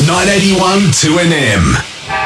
981 2NM.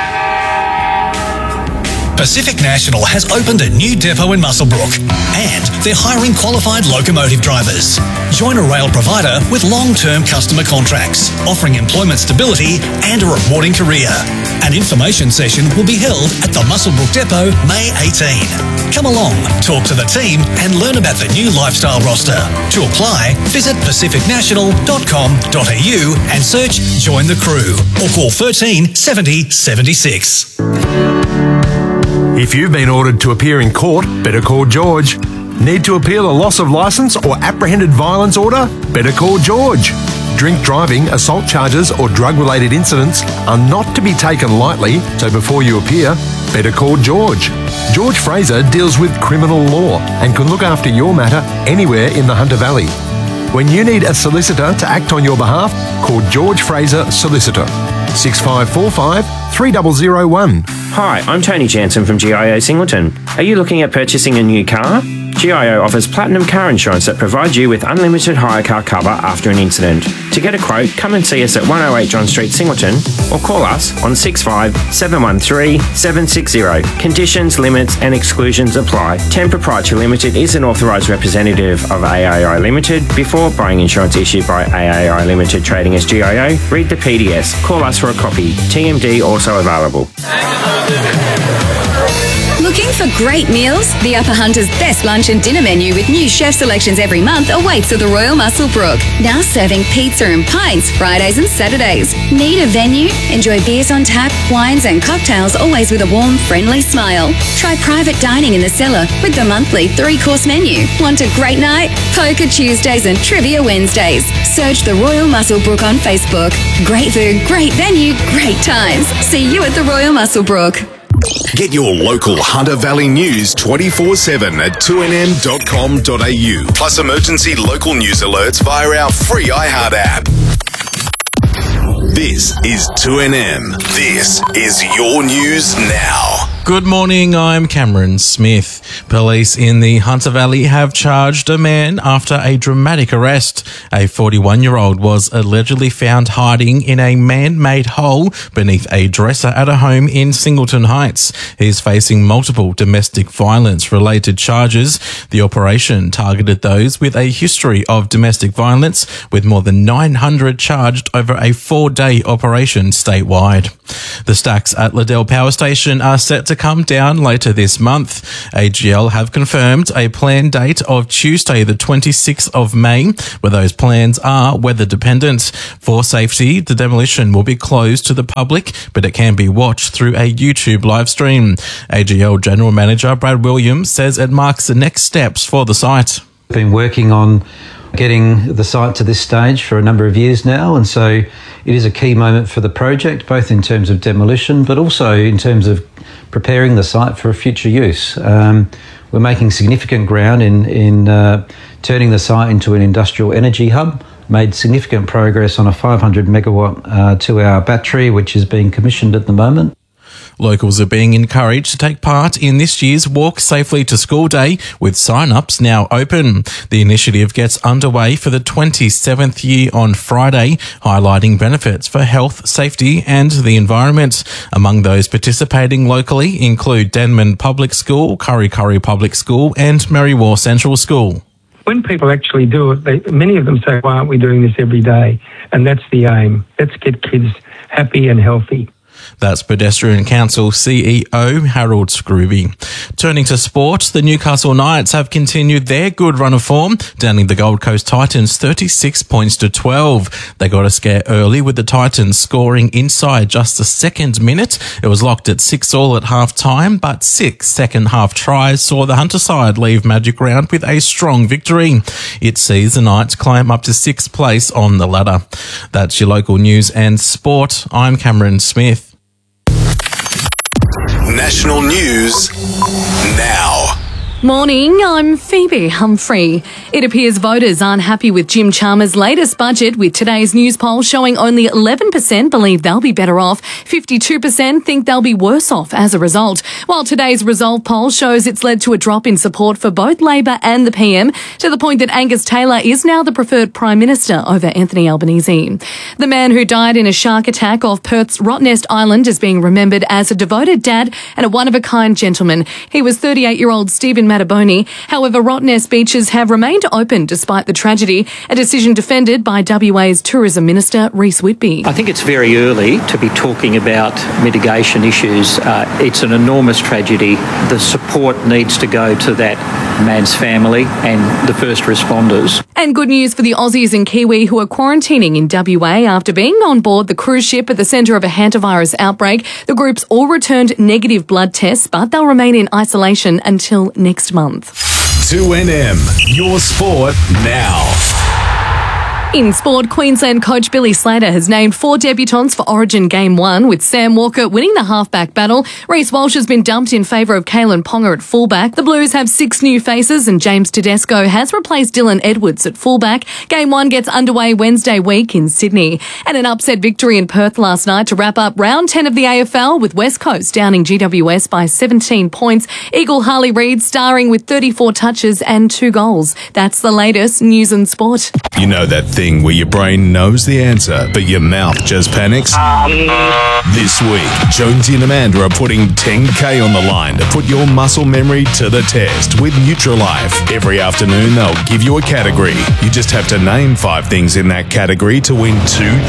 Pacific National has opened a new depot in Muswellbrook and they're hiring qualified locomotive drivers. Join a rail provider with long-term customer contracts, offering employment stability and a rewarding career. An information session will be held at the Muswellbrook Depot May 18. Come along, talk to the team and learn about the new lifestyle roster. To apply, visit pacificnational.com.au and search Join the Crew or call 13 70 76. If you've been ordered to appear in court, better call George. Need to appeal a loss of licence or apprehended violence order? Better call George. Drink driving, assault charges or drug-related incidents are not to be taken lightly, so before you appear, better call George. George Fraser deals with criminal law and can look after your matter anywhere in the Hunter Valley. When you need a solicitor to act on your behalf, call George Fraser Solicitor. 6545 3001. Hi, I'm Tony Jansen from GIO Singleton. Are you looking at purchasing a new car? GIO offers platinum car insurance that provides you with unlimited hire car cover after an incident. To get a quote, come and see us at 108 John Street, Singleton, or call us on 65 713 760. Conditions, limits and exclusions apply. 10 Proprietary Limited is an authorised representative of AAI Limited. Before buying insurance issued by AAI Limited trading as GIO, read the PDS. Call us for a copy. TMD also available. Looking for great meals? The Upper Hunter's best lunch and dinner menu with new chef selections every month awaits at the Royal Muswellbrook. Now serving pizza and pints Fridays and Saturdays. Need a venue? Enjoy beers on tap, wines and cocktails, always with a warm, friendly smile. Try private dining in the cellar with the monthly 3-course menu. Want a great night? Poker Tuesdays and Trivia Wednesdays. Search the Royal Muswellbrook on Facebook. Great food, great venue, great times. See you at the Royal Muswellbrook. Get your local Hunter Valley news 24/7 at 2nm.com.au. Plus emergency local news alerts via our free iHeart app. This is 2NM. This is your news now. Good morning, I'm Cameron Smith. Police in the Hunter Valley have charged a man after a dramatic arrest. A 41-year-old was allegedly found hiding in a man-made hole beneath a dresser at a home in Singleton Heights. He's facing multiple domestic violence-related charges. The operation targeted those with a history of domestic violence, with more than 900 charged over a 4-day operation statewide. The stacks at Liddell Power Station are set to come down later this month. AGL have confirmed a planned date of Tuesday the 26th of May, where those plans are weather dependent. For safety, the demolition will be closed to the public, but it can be watched through a YouTube live stream. AGL General Manager Brad Williams says it marks the next steps for the site. We've been working on getting the site to this stage for a number of years now, and so it is a key moment for the project, both in terms of demolition but also in terms of preparing the site for future use. We're making significant ground in turning the site into an industrial energy hub, made significant progress on a 500 megawatt 2-hour battery which is being commissioned at the moment. Locals are being encouraged to take part in this year's Walk Safely to School Day, with sign-ups now open. The initiative gets underway for the 27th year on Friday, highlighting benefits for health, safety and the environment. Among those participating locally include Denman Public School, Curry Public School and Merriwa Central School. When people actually do it, many of them say, why aren't we doing this every day? And that's the aim. Let's get kids happy and healthy. That's Pedestrian Council CEO Harold Scrooby. Turning to sport, the Newcastle Knights have continued their good run of form, downing the Gold Coast Titans 36 points to 12. They got a scare early with the Titans scoring inside just the second minute. It was locked at 6-all at half-time, but 6 second-half tries saw the Hunter side leave Magic Round with a strong victory. It sees the Knights climb up to 6th place on the ladder. That's your local news and sport. I'm Cameron Smith. National news now. Morning, I'm Phoebe Humphrey. It appears voters aren't happy with Jim Chalmers' latest budget, with today's news poll showing only 11% believe they'll be better off, 52% think they'll be worse off as a result, while today's Resolve poll shows it's led to a drop in support for both Labor and the PM, to the point that Angus Taylor is now the preferred Prime Minister over Anthony Albanese. The man who died in a shark attack off Perth's Rottnest Island is being remembered as a devoted dad and a one-of-a-kind gentleman. He was 38-year-old Stephen Mataboni. However, Rottnest beaches have remained open despite the tragedy, a decision defended by WA's Tourism Minister Rhys Whitby. I think it's very early to be talking about mitigation issues. It's an enormous tragedy. The support needs to go to that man's family and the first responders. And good news for the Aussies and Kiwi who are quarantining in WA after being on board the cruise ship at the centre of a hantavirus outbreak. The groups all returned negative blood tests, but they'll remain in isolation until next month. 2NM, your sport now. In sport, Queensland coach Billy Slater has named 4 debutants for Origin Game 1, with Sam Walker winning the halfback battle. Reece Walsh has been dumped in favour of Kalen Ponga at fullback. The Blues have 6 new faces and James Tedesco has replaced Dylan Edwards at fullback. Game 1 gets underway Wednesday week in Sydney. And an upset victory in Perth last night to wrap up round 10 of the AFL, with West Coast downing GWS by 17 points. Eagle Harley Reid starring with 34 touches and 2 goals. That's the latest news and sport. You know that thing where your brain knows the answer, but your mouth just panics? This week, Jonesy and Amanda are putting $10K on the line to put your muscle memory to the test with Nutrilife. Every afternoon, they'll give you a category. You just have to name 5 things in that category to win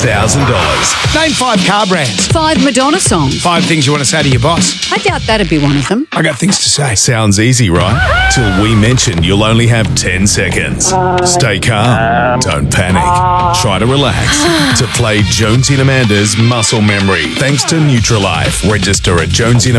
$2,000. Name 5 car brands. 5 Madonna songs. 5 things you want to say to your boss. I doubt that'd be one of them. I got things to say. Sounds easy, right? Till we mention you'll only have 10 seconds. Stay calm. Don't panic. Try to relax. To play Jonesy and Amanda's Muscle Memory. Thanks to Nutrilife. Register at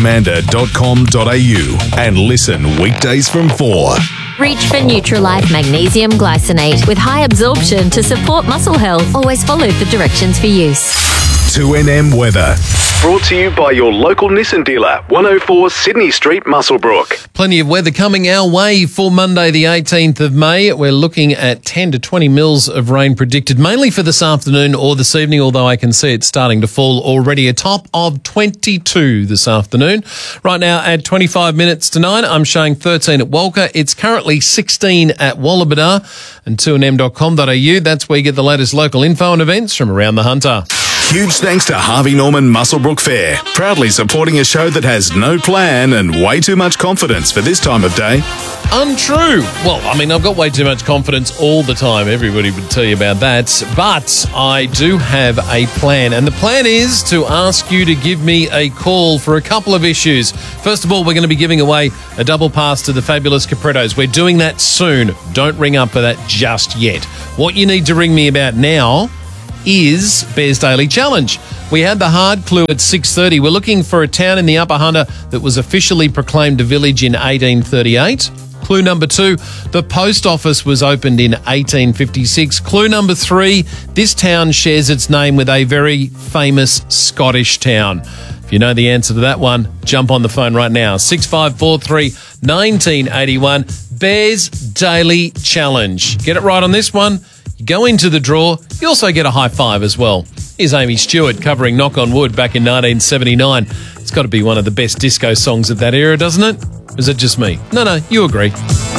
jonesyandamanda.com.au and listen weekdays from 4. Reach for Nutrilife Magnesium Glycinate with high absorption to support muscle health. Always follow the directions for use. 2NM Weather. Brought to you by your local Nissan dealer, 104 Sydney Street, Muswellbrook. Plenty of weather coming our way for Monday the 18th of May. We're looking at 10 to 20 mils of rain predicted, mainly for this afternoon or this evening, although I can see it's starting to fall already. A top of 22 this afternoon. Right now at 25 minutes to 9, I'm showing 13 at Walker. It's currently 16 at Wallabadar, and 2nm.com.au. That's where you get the latest local info and events from around the Hunter. Huge thanks to Harvey Norman Muswellbrook Fair, proudly supporting a show that has no plan and way too much confidence for this time of day. Untrue. Well, I mean, I've got way too much confidence all the time. Everybody would tell you about that. But I do have a plan, and the plan is to ask you to give me a call for a couple of issues. First of all, we're going to be giving away a double pass to the fabulous Caprettos. We're doing that soon. Don't ring up for that just yet. What you need to ring me about now is Bears Daily Challenge. We had the hard clue at 6:30. We're looking for a town in the Upper Hunter that was officially proclaimed a village in 1838. Clue number 2, the post office was opened in 1856. Clue number 3, this town shares its name with a very famous Scottish town. If you know the answer to that one, jump on the phone right now. 6543 1981. Bears Daily Challenge. Get it right on this one. You go into the draw. You also get a high five as well. Here's Amy Stewart covering Knock on Wood back in 1979. It's got to be one of the best disco songs of that era, doesn't it? Is it just me? No, you agree.